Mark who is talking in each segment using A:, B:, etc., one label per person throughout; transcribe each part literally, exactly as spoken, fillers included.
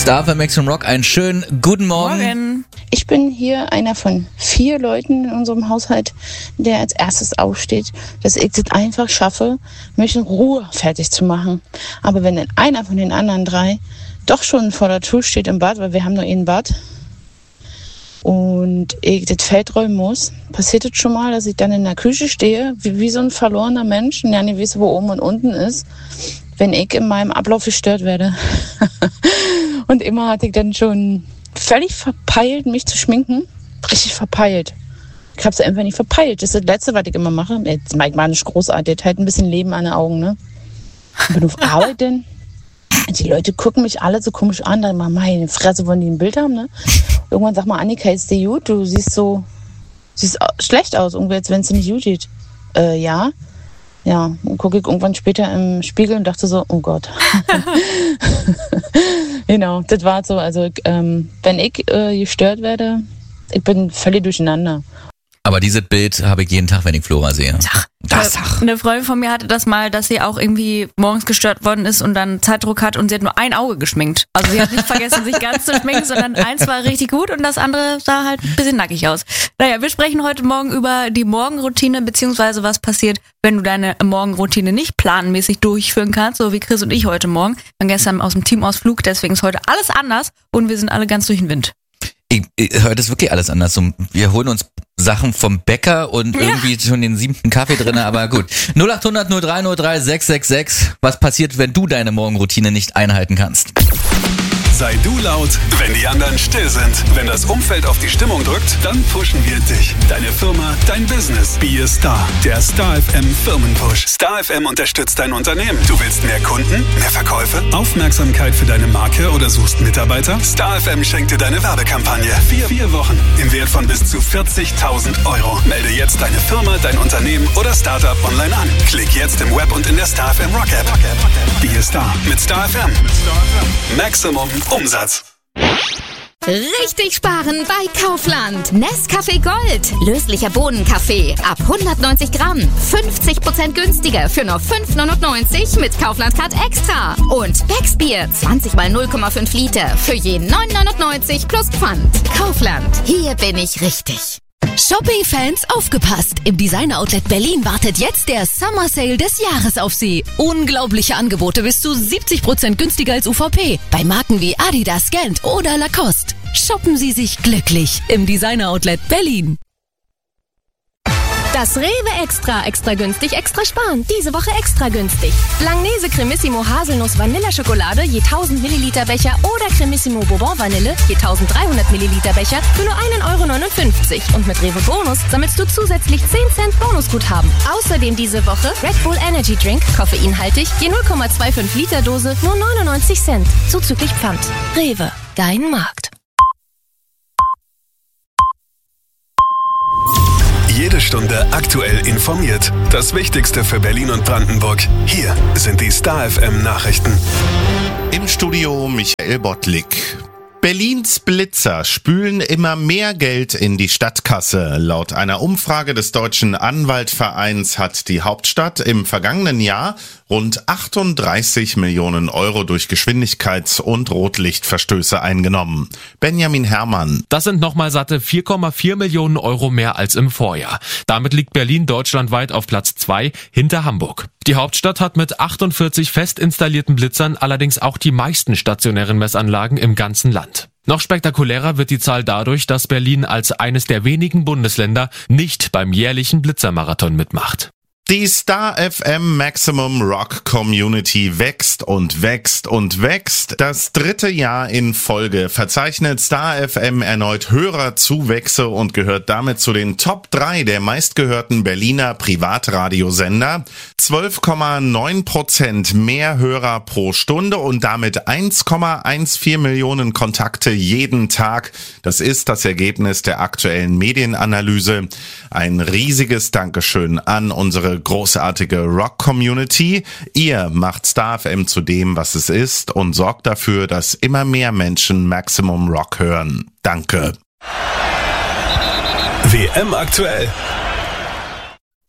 A: Star F M Maximum Rock, einen schönen guten Morgen.
B: Morgen.
C: Ich bin hier einer von vier Leuten in unserem Haushalt, der als erstes aufsteht, dass ich das einfach schaffe, mich in Ruhe fertig zu machen. Aber wenn dann einer von den anderen drei doch schon vor der Tür steht im Bad, weil wir haben nur ein Bad, und ich das Feld räumen muss, passiert es schon mal, dass ich dann in der Küche stehe, wie, wie so ein verlorener Mensch, der nicht weiß, wo oben und unten ist, wenn ich in meinem Ablauf gestört werde. Und immer hatte ich dann schon völlig verpeilt, mich zu schminken. Richtig verpeilt. Ich habe es einfach nicht verpeilt. Das ist das Letzte, was ich immer mache. Jetzt mag ich mal nicht großartig. Halt ein bisschen Leben an den Augen, ne? Wenn du auf Arbeit denn, die Leute gucken mich alle so komisch an. Dann mal, meine Fresse, wollen die ein Bild haben, ne? Irgendwann sag mal, Annika, ist dir gut? Du siehst so, siehst schlecht aus, irgendwie, als wenn es dir nicht gut geht. Äh, ja. Ja, dann gucke ich irgendwann später im Spiegel und dachte so, oh Gott. Genau, das war so. Also ähm, wenn ich äh, gestört werde, ich bin völlig durcheinander.
A: Aber dieses Bild habe ich jeden Tag, wenn ich Flora sehe.
B: Ach,
A: das ach.
B: Eine Freundin von mir hatte das mal, dass sie auch irgendwie morgens gestört worden ist und dann Zeitdruck hat und sie hat nur ein Auge geschminkt. Also sie hat nicht vergessen, sich ganz zu schminken, sondern eins war richtig gut und das andere sah halt ein bisschen nackig aus. Naja, wir sprechen heute Morgen über die Morgenroutine, beziehungsweise was passiert, wenn du deine Morgenroutine nicht planmäßig durchführen kannst, so wie Chris und ich heute Morgen. Wir waren gestern aus dem Teamausflug, deswegen ist heute alles anders und wir sind alle ganz durch den Wind.
A: Ich, ich, heute ist wirklich alles anders. Wir holen uns Sachen vom Bäcker und
B: ja.
A: irgendwie schon den siebten Kaffee drin, aber gut. null acht hundert null drei null drei sechs sechs sechs. Was passiert, wenn du deine Morgenroutine nicht einhalten kannst?
D: Sei du laut, wenn die anderen still sind. Wenn das Umfeld auf die Stimmung drückt, dann pushen wir dich. Deine Firma, dein Business. Be a Star. Der Star F M Firmenpush. Star F M unterstützt dein Unternehmen. Du willst mehr Kunden, mehr Verkäufe, Aufmerksamkeit für deine Marke oder suchst Mitarbeiter? Star F M schenkt dir deine Werbekampagne. Vier, vier Wochen im Wert von bis zu vierzigtausend Euro. Melde jetzt deine Firma, dein Unternehmen oder Startup online an. Klick jetzt im Web und in der Star F M Rock App. Be a Star mit Star F M. Maximum Umsatz.
E: Richtig sparen bei Kaufland. Nescafé Gold. Löslicher Bohnenkaffee. Ab hundertneunzig Gramm. fünfzig Prozent günstiger für nur fünf neunundneunzig mit Kaufland Card Extra. Und Becksbier. zwanzig mal null Komma fünf Liter. Für jeden neun neunundneunzig plus Pfand. Kaufland. Hier bin ich richtig.
F: Shopping-Fans, aufgepasst! Im Designer-Outlet Berlin wartet jetzt der Summer Sale des Jahres auf Sie. Unglaubliche Angebote bis zu siebzig Prozent günstiger als U V P. Bei Marken wie Adidas, Gant oder Lacoste. Shoppen Sie sich glücklich im Designer-Outlet Berlin.
G: Das Rewe Extra, extra günstig, extra sparen. Diese Woche extra günstig. Langnese Cremissimo Haselnuss Vanilleschokolade je tausend Milliliter Becher oder Cremissimo Bourbon Vanille je tausenddreihundert Milliliter Becher für nur ein Euro neunundfünfzig. Und mit Rewe Bonus sammelst du zusätzlich zehn Cent Bonusguthaben. Außerdem diese Woche Red Bull Energy Drink, koffeinhaltig, je null Komma fünfundzwanzig Liter Dose, nur neunundneunzig Cent. Zuzüglich Pfand. Rewe, dein Markt.
D: Jede Stunde aktuell informiert. Das Wichtigste für Berlin und Brandenburg. Hier sind die Star F M Nachrichten.
H: Im Studio Michael Bottlik. Berlins Blitzer spülen immer mehr Geld in die Stadtkasse. Laut einer Umfrage des Deutschen Anwaltvereins hat die Hauptstadt im vergangenen Jahr rund achtunddreißig Millionen Euro durch Geschwindigkeits- und Rotlichtverstöße eingenommen. Benjamin Herrmann.
I: Das sind nochmal satte vier Komma vier Millionen Euro mehr als im Vorjahr. Damit liegt Berlin deutschlandweit auf Platz zwei hinter Hamburg. Die Hauptstadt hat mit achtundvierzig fest installierten Blitzern allerdings auch die meisten stationären Messanlagen im ganzen Land. Noch spektakulärer wird die Zahl dadurch, dass Berlin als eines der wenigen Bundesländer nicht beim jährlichen Blitzermarathon mitmacht.
H: Die Star F M Maximum Rock Community wächst und wächst und wächst. Das dritte Jahr in Folge verzeichnet Star F M erneut Hörerzuwächse und gehört damit zu den Top drei der meistgehörten Berliner Privatradiosender. zwölf Komma neun Prozent mehr Hörer pro Stunde und damit eins Komma vierzehn Millionen Kontakte jeden Tag. Das ist das Ergebnis der aktuellen Medienanalyse. Ein riesiges Dankeschön an unsere großartige Rock-Community. Ihr macht Star F M zu dem, was es ist und sorgt dafür, dass immer mehr Menschen Maximum Rock hören. Danke.
D: W M aktuell.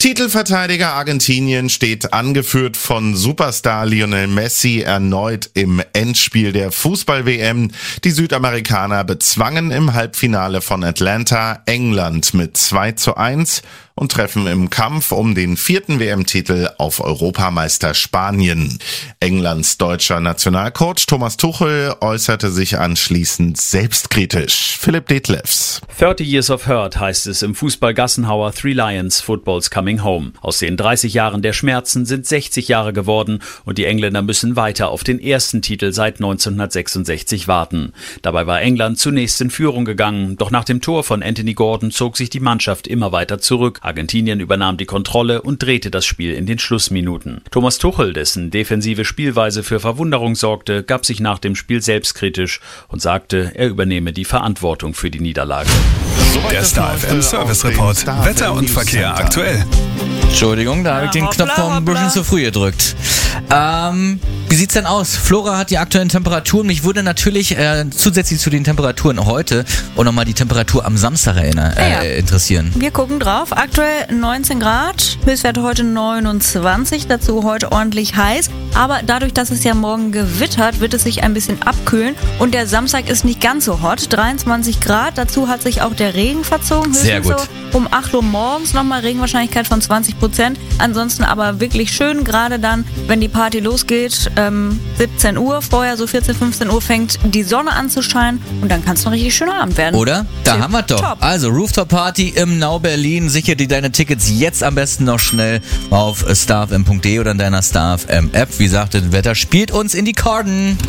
H: Titelverteidiger Argentinien steht angeführt von Superstar Lionel Messi erneut im Endspiel der Fußball-W M. Die Südamerikaner bezwangen im Halbfinale von Atlanta England mit zwei zu eins und treffen im Kampf um den vierten W M-Titel auf Europameister Spanien. Englands deutscher Nationalcoach Thomas Tuchel äußerte sich anschließend selbstkritisch. Philipp Detlefs.
J: thirty years of hurt heißt es im Fußball-Gassenhauer Three Lions Football's Coming Home. Aus den dreißig Jahren der Schmerzen sind sechzig Jahre geworden und die Engländer müssen weiter auf den ersten Titel seit neunzehnhundertsechsundsechzig warten. Dabei war England zunächst in Führung gegangen, doch nach dem Tor von Anthony Gordon zog sich die Mannschaft immer weiter zurück. Argentinien übernahm die Kontrolle und drehte das Spiel in den Schlussminuten. Thomas Tuchel, dessen defensive Spielweise für Verwunderung sorgte, gab sich nach dem Spiel selbstkritisch und sagte, er übernehme die Verantwortung für die Niederlage.
D: Der Star F M Service Report. Wetter und Verkehr aktuell.
A: Entschuldigung, da habe ich den Knopf noch ein bisschen zu früh gedrückt. Ähm, wie sieht's denn aus? Flora hat die aktuellen Temperaturen. Mich würde natürlich äh, zusätzlich zu den Temperaturen heute auch nochmal die Temperatur am Samstag erinnern, äh,
B: Ja, ja.
A: interessieren.
B: Wir gucken drauf. Aktuell neunzehn Grad, Höchstwerte heute neunundzwanzig, dazu heute ordentlich heiß. Aber dadurch, dass es ja morgen gewittert, wird es sich ein bisschen abkühlen. Und der Samstag ist nicht ganz so hot, dreiundzwanzig Grad. Dazu hat sich auch der Regen verzogen.
A: Sehr gut.
B: So um acht Uhr morgens nochmal Regenwahrscheinlichkeit von zwanzig Prozent. Ansonsten aber wirklich schön, gerade dann, wenn die Party losgeht, ähm, siebzehn Uhr, vorher so vierzehn, fünfzehn Uhr fängt die Sonne an zu scheinen und dann kann es ein richtig schöner Abend werden.
A: Oder? Da
B: Tip
A: haben wir doch.
B: top.
A: Also Rooftop Party im Now Berlin. Sichere dir deine Tickets jetzt am besten noch schnell auf starfm punkt de oder in deiner Star F M App. Wie gesagt, das Wetter spielt uns in die Karten.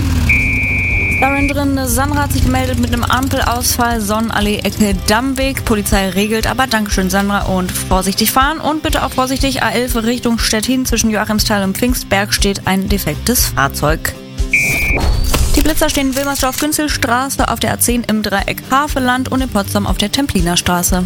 B: Darin drin, Sandra hat sich gemeldet mit einem Ampelausfall, Sonnenallee, Ecke Dammweg. Polizei regelt, aber Dankeschön Sandra und vorsichtig fahren und bitte auch vorsichtig A elf Richtung Stettin. Zwischen Joachimsthal und Pfingstberg steht ein defektes Fahrzeug. Die Blitzer stehen in Wilmersdorf Günzelstraße, auf der A zehn im Dreieck Havelland und in Potsdam auf der Templiner Straße.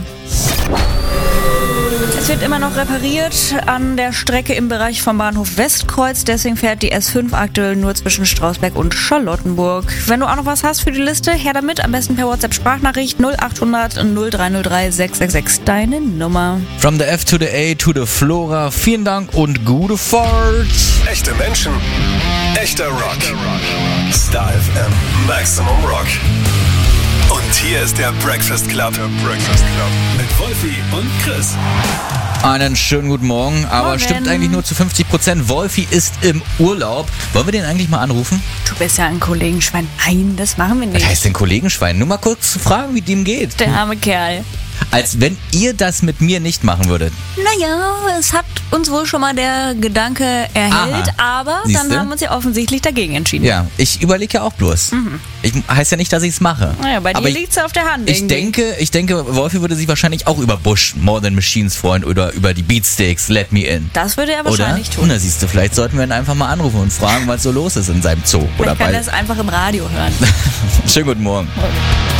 B: Es wird immer noch repariert an der Strecke im Bereich vom Bahnhof Westkreuz. Deswegen fährt die S fünf aktuell nur zwischen Strausberg und Charlottenburg. Wenn du auch noch was hast für die Liste, her damit. Am besten per WhatsApp-Sprachnachricht null acht hundert null drei null drei sechs sechs sechs. Deine Nummer.
A: From the F to the A to the Flora. Vielen Dank und gute Fahrt.
D: Echte Menschen, echter Rock. Star F M Maximum Rock. Und hier ist der Breakfast Club. Der Breakfast Club. Mit Wolfi und Chris.
A: Einen schönen guten Morgen, aber
B: Morgen.
A: stimmt eigentlich nur zu fünfzig Prozent. Wolfi ist im Urlaub. Wollen wir den eigentlich mal anrufen?
B: Du bist ja ein Kollegenschwein. Nein, das machen wir
A: Was
B: nicht.
A: heißt denn Kollegenschwein? Nur mal kurz zu fragen, wie dem geht.
B: Der arme Kerl.
A: Als wenn ihr das mit mir nicht machen würdet.
B: Naja, es hat uns wohl schon mal der Gedanke erhellt,
A: Aha.
B: aber
A: Siehste?
B: dann haben wir uns ja offensichtlich dagegen entschieden.
A: Ja, ich überlege ja auch bloß. Ich heißt ja nicht, dass ich es mache.
B: Naja, bei
A: Aber
B: dir
A: ich,
B: liegt's auf der Hand.
A: ich
B: irgendwie.
A: denke, ich denke, Wolfi würde sich wahrscheinlich auch über Bush, More Than Machines freuen oder über die Beatsteaks, Let Me In.
B: Das würde er
A: Oder?
B: wahrscheinlich
A: Und
B: tun.
A: da siehst du, vielleicht sollten wir ihn einfach mal anrufen und fragen, was so los ist in seinem Zoo. Oder
B: Vielleicht kann er
A: bald.
B: es einfach im Radio hören.
A: Schönen guten Morgen.